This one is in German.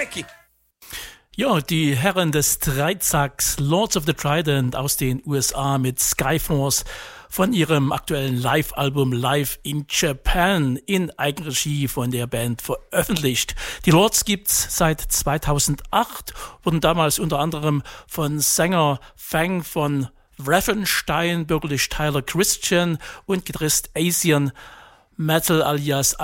Becky. Ja, die Herren des Dreizacks Lords of the Trident aus den USA mit Skyforce von ihrem aktuellen Live-Album Live in Japan in Eigenregie von der Band veröffentlicht. Die Lords gibt's seit 2008, wurden damals unter anderem von Sänger Fang von Ravenstein, bürgerlich Tyler Christian und Gitarrist Asian Metal alias